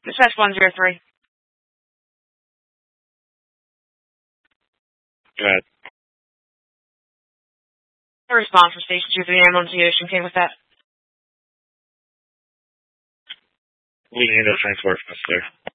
Dispatch 103. Go ahead. A response from Station 2 for the ambulance to the Ocean. Okay with that? We need a transport, sir.